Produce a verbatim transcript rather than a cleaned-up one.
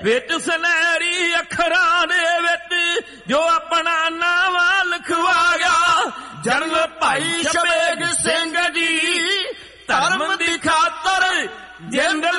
विच सुनहरी अखरां दे विच जो अपना नाम लिखवाया। जनरल भाई शबेग सिंह जी धर्म दी खातर जिंद